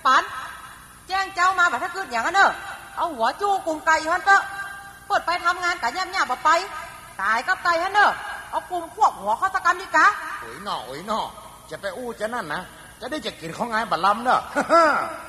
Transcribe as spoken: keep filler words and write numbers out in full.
ปันแจ้งเจ้ามาแบบถ้าเกิดอย่างนั้นเนอะเอาหัวจู้กลุ่มไก่อยู่ฮันเตอะเปิดไปทำงานกะแย่มๆบ่ไปตายกับไก่ฮันเนอะเอากลุ่มควบหัวเข้าตะกรรมดีกะโอ้ยหนอโอ้ยหนอจะไปอู้จะนั่นนะจะได้จะกินของไงบัลลัมเนอะ